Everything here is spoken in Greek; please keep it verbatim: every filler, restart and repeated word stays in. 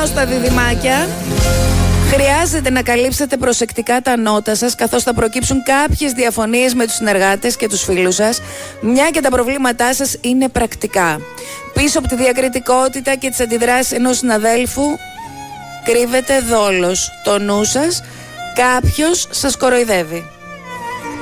περνάω στα διδυμάκια. Χρειάζεται να καλύψετε προσεκτικά τα νότα σας, καθώς θα προκύψουν κάποιες διαφωνίες με τους συνεργάτες και τους φίλους σας, μια και τα προβλήματά σας είναι πρακτικά. Πίσω από τη διακριτικότητα και τις αντιδράσεις ενός συναδέλφου κρύβεται δόλος. Το νου σας, κάποιος σας κοροϊδεύει.